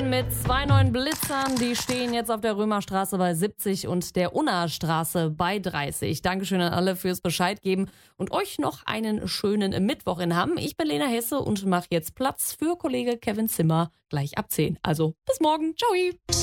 10 mit 2 neuen Blitzern. Die stehen jetzt auf der Römerstraße bei 70 und der Unna-Straße bei 30. Dankeschön an alle fürs Bescheid geben und euch noch einen schönen Mittwoch in Hamm. Ich bin Lena Hesse und mache jetzt Platz für Kollege Kevin Zimmer gleich ab 10. Also bis morgen. Ciao.